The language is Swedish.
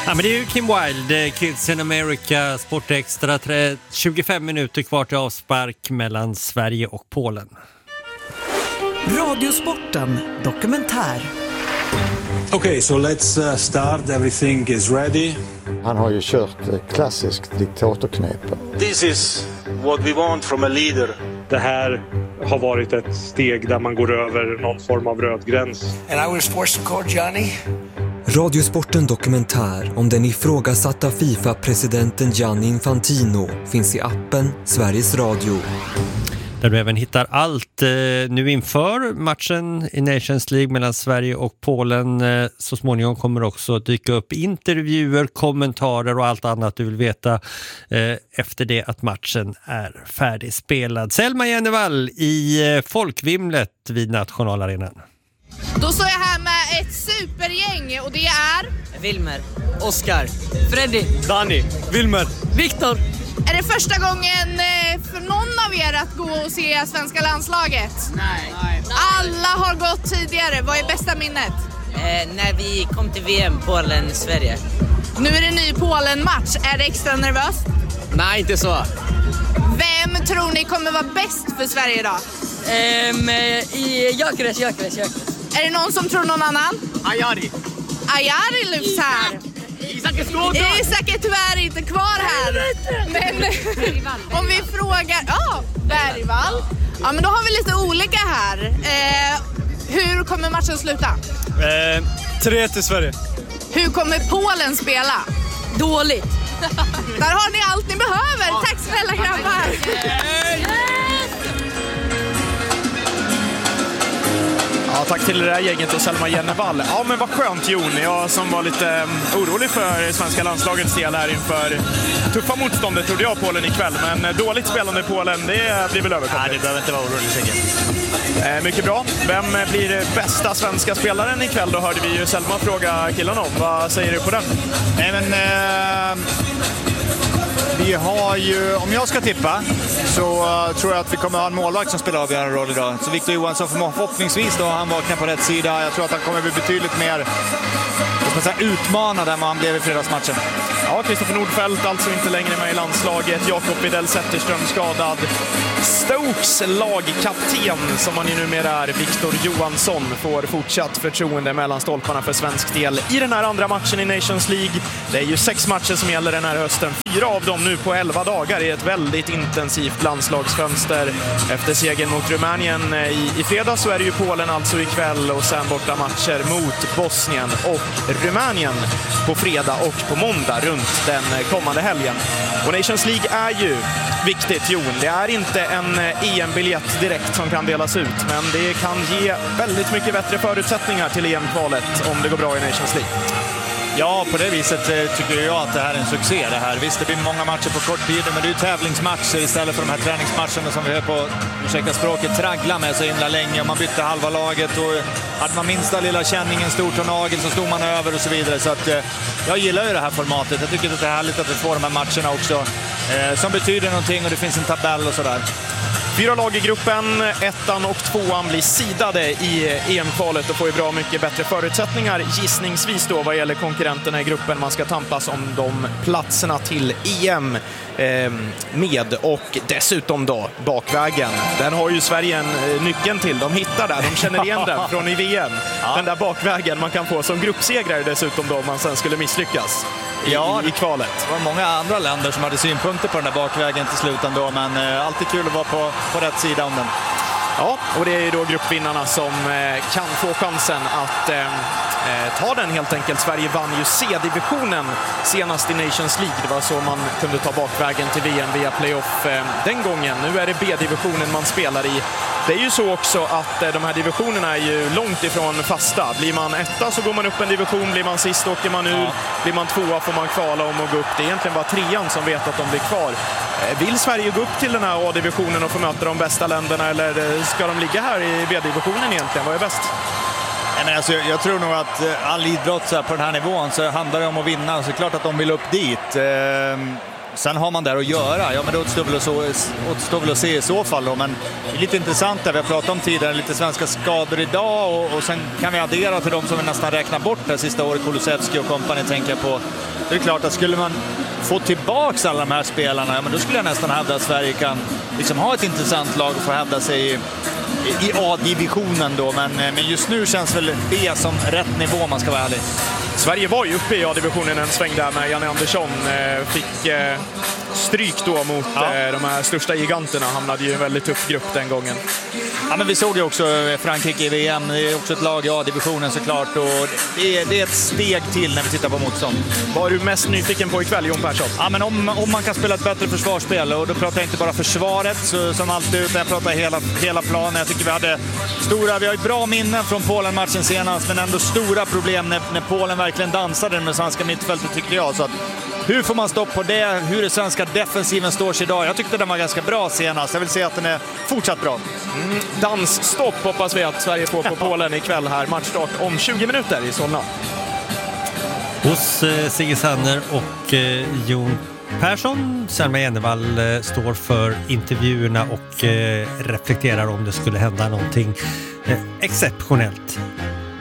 Ja, men det är ju Kim Wilde, Kids in America, Sport Extra, 25 minuter kvar till avspark mellan Sverige och Polen. Radiosporten dokumentär. Okay, so let's start. Everything is ready. Han har ju kört klassiskt diktatorknep. This is what we want from a leader. Det här har varit ett steg där man går över någon form av röd gräns. And I was forced to call Johnny. Radiosporten dokumentär om den ifrågasatta FIFA-presidenten Gianni Infantino finns i appen Sveriges Radio. Där du även hittar allt nu inför matchen i Nations League mellan Sverige och Polen. Så småningom kommer också dyka upp intervjuer, kommentarer och allt annat du vill veta efter det att matchen är färdigspelad. Selma Jennevall i folkvimlet vid Nationalarenan. Då står jag här med ett supergäng och det är... Wilmer, Oskar, Freddy, Danny, Wilmer, Viktor. Är det första gången för någon av er att gå och se svenska landslaget? Nej. Alla har gått tidigare. Vad är bästa minnet? När vi kom till VM, Polen, Sverige. Nu är det ny Polen-match. Är det extra nervöst? Nej, inte så. Vem tror ni kommer vara bäst för Sverige idag? Gyökeres. Är det någon som tror någon annan? Ayari lyfts här. Isak är tyvärr inte kvar här. Men om vi frågar... Ja, Bergvall. Ja, men då har vi lite olika här. Hur kommer matchen sluta? 3 till Sverige. Hur kommer Polen spela? Dåligt. Där har ni allt ni behöver. Tack snälla grabbar. Ja, tack till det här gänget och Selma Jennevall. Ja, men vad skönt, Jon. Jag som var lite orolig för svenska landslagets del här inför tuffa motståndet trodde jag Polen ikväll. Men dåligt spelande Polen, det blir väl överkomligt. Nej, det behöver inte vara orolig säkert. Mycket bra. Vem blir bästa svenska spelaren ikväll? Då hörde vi ju Selma fråga killarna om. Vad säger du på den? Nej, men... Vi har ju, om jag ska tippa, så tror jag att vi kommer ha en målvakt som spelar avgörande roll idag. Så Victor Johansson förhoppningsvis då, han vaknar på rätt sida. Jag tror att han kommer bli betydligt mer utmanad än vad han blev i fredagsmatchen. Ja, Kristoffer Nordfeldt alltså inte längre med i landslaget. Jakob Widell Zetterström skadad. Stokes lagkapten, som han ju numera är, Victor Johansson, får fortsatt förtroende mellan stolparna för svensk del i den här andra matchen i Nations League. Det är ju 6 matcher som gäller den här hösten. 4 av dem nu på 11 dagar i ett väldigt intensivt landslagsfönster. Efter segern mot Rumänien i fredag så är det ju Polen alltså ikväll och sen borta matcher mot Bosnien och Rumänien på fredag och på måndag runt den kommande helgen. Och Nations League är ju viktigt, Jon. Det är inte en EM-biljett direkt som kan delas ut, men det kan ge väldigt mycket bättre förutsättningar till EM-kvalet om det går bra i Nations League. Ja, på det viset tycker jag att det här är en succé det här. Visst, det blir många matcher på kort tid, men det är ju tävlingsmatcher istället för de här träningsmatcherna som vi hör på, ursäkta språket, traggla med så himla länge. Och man bytte halva laget och hade man minsta lilla känningen, stort och nagel, så stod man över och så vidare. Så att jag gillar ju det här formatet. Jag tycker att det är härligt att vi får de här matcherna också som betyder någonting och det finns en tabell och sådär. 4 lag i gruppen, 1:an och 2:an blir sidade i EM-kvalet och får ju bra mycket bättre förutsättningar gissningsvis då vad gäller konkurrenterna i gruppen. Man ska tampas om de platserna till EM med, och dessutom då bakvägen. Den har ju Sverige en nyckeln till. De hittar där, de känner igen den från i VM. Ja. Den där bakvägen man kan få som gruppsegrare dessutom då om man sen skulle misslyckas i kvalet. Det var många andra länder som hade synpunkter på den där bakvägen till slut ändå, men alltid kul att vara på rätt sida om den. Ja, och det är ju då gruppvinnarna som kan få chansen att ta den helt enkelt. Sverige vann ju C-divisionen senast i Nations League. Det var så man kunde ta bakvägen till VM via playoff den gången. Nu är det B-divisionen man spelar i. Det är ju så också att de här divisionerna är ju långt ifrån fasta. Blir man 1:a så går man upp en division, blir man sist åker man ur, blir man 2:a får man kvala om att gå upp. Det är egentligen bara 3:an som vet att de blir kvar. Vill Sverige gå upp till den här A-divisionen och få möta de bästa länderna, eller ska de ligga här i B-divisionen egentligen? Vad är bäst? Men alltså, jag tror nog att all idrott så här, på den här nivån så handlar det om att vinna. Så klart att de vill upp dit. Sen har man där att göra. Ja, men det återstår väl att se i så fall då. Men det är lite intressant där vi har pratat om tidigare. Lite svenska skador idag och sen kan vi addera till de som vi nästan räknar bort det sista året. Kulusevski och kompani tänker jag på. Det är klart att skulle man få tillbaka alla de här spelarna, ja, men då skulle jag nästan hävda att Sverige kan liksom ha ett intressant lag och få hävda sig i A-divisionen då. Men just nu känns väl B som rätt nivå om man ska vara ärlig. Sverige var ju uppe i A-divisionen en sväng där med Janne Andersson. Fick stryk då mot de här största giganterna. Hamnade ju i en väldigt tuff grupp den gången. Ja, men vi såg ju också Frankrike i VM. Det är också ett lag i A-divisionen såklart. Och det är ett steg till när vi tittar på motstånd. Vad är du mest nyfiken på ikväll, Jon Persson? Ja, men om man kan spela ett bättre försvarsspel. Och då pratar jag inte bara försvaret som alltid, utan jag pratar hela planen. Jag tycker vi har ju bra minnen från Polen-matchen senast, men ändå stora problem när Polen verkligen dansade med svenska mittfältet, tycker jag. Så att, hur får man stopp på det? Hur är svenska defensiven står sig idag? Jag tyckte den var ganska bra senast. Jag vill säga att den är fortsatt bra. Dansstopp hoppas vi att Sverige får på Polen ikväll här. Matchstart om 20 minuter i Solna. Hos Sigge Sanner och Jon Persson. Selma Jennevall står för intervjuerna och reflekterar om det skulle hända någonting exceptionellt